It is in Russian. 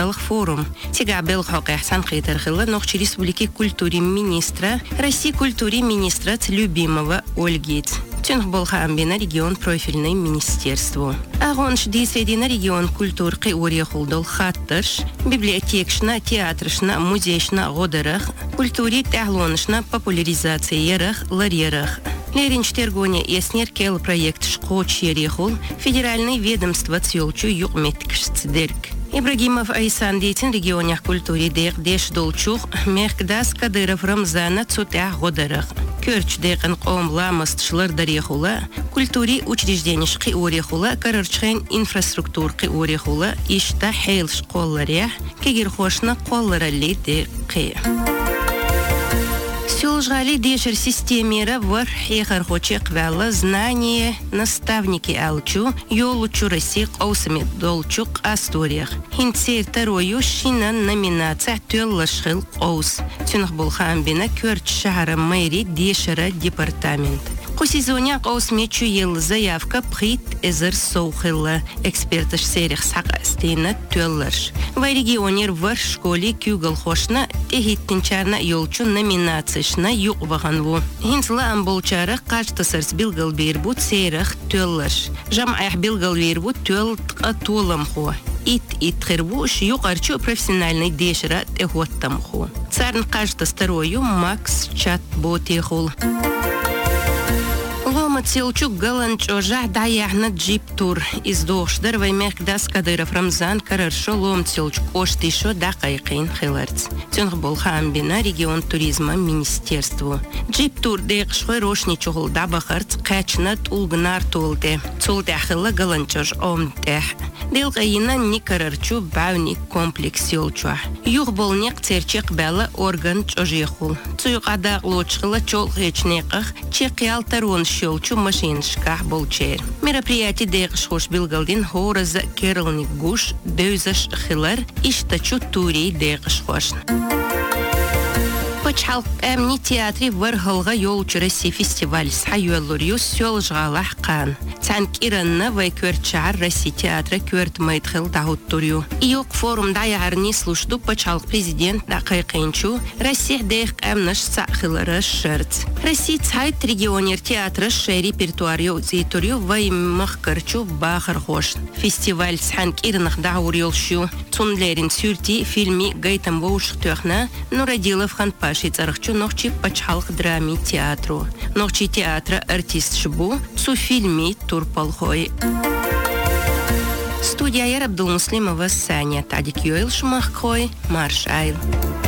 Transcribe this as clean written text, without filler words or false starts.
белых форум. Тига белых хакайсан хейтархила нохчи республики культуре министра, России культуре министра Любимого Ольгиц. Тюнх Болхамбина регион профильный министерству. Агонш дисредина регион культурки урехулдол хаттыш, библиотекшна, театршна, музейшна годырах, культуре тахлоншна, популяризациярах, ларьерах. Леринчтергоне яснер кел проект шкоч ерехул, федеральный ведомство цёлчу югметкшцдерк. Ибрагимов Айсан дейтин регионях культуре деш долчух, мехкдас Кадыров Рамзана цутях годырах. Көрч декан қом ламастшлар дарехула, культури учрежденишки орехула, карарчхен инфраструктурки орехула, ишта хейл школларях, кегирхошна колларали деқи. Сюлжгали дешер системера вар хехархочек вала знание наставники алчу, йолучу росик аусами долчук асториях. Хинцер тарою шинан номинация тюллашхил аус. Тюнх булхамбина кёрч шахара мэри дешера департамент. Кусизоня аусмечу ел заявка прит эзер соухилла. Экспертыш серих сақастейна тюлларш. В регионер вар школе кюгл хошна техиттинчарна йолчу номинацияшна юqваганву. Хинцла амболчара қаштасырс билгал бербут серих тюлларш. Жамаях билгал бербут тюл толамху. Ит хербуш юqарчу профессиональный дешера техоттамху. Царн қаштастарою Макс чат-ботехул. Целчук галанчо жаhdаяхна джиптур издохшдар ваймех дас Кадыров Рамзан караршо лом целчук оштишо дақайқин хиларц. Тюнх Болхамбина регион туризма министерству. Джиптур деқшхой рошничогул дабахарц қачнат улгнар толде. Цулдахила галанчож омдех. Делгайина не карарчу бауни комплекс целчуа. Юг болнек церчек бела орган чожехул. Цуйқадақ лочхила чолхечнеқах чеқиал тарон щелчу машиншках болчер. Мероприятие декшхош билгалдин хораз кералник гуш дөзаш хилар иштачу турей декшхош. Пачхалк эмни театре варгалга йолчу России фестиваль сайюэллурью сёлжгалах кан. Цанк иранна вай кёрчар России театра кёрт майтхил тахуттурью. Иёк форум даярни слушду пачхалк президент дақайқинчу Россия дейх эмнаш сахилара шерц. Россия цайт регионер театра ше репертуарью зитурью вай махкарчу бахархош. Фестиваль цанк иранах даурьолщу цунлерин сюрти фильми гайтам воушхтёхна Нурадилов ханпаш Шицарахчу нохчи пачхалх драми театру. Нохчи театра артист шбу цу фильми турпалхой. Студия Ярабдул Муслимова Саня Тадик Йойл Шмаххой Маршайл.